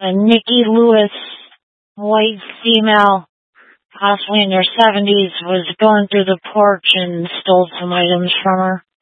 Nikki Lewis, white female, possibly in her 70s, was going through the porch and stole some items from her.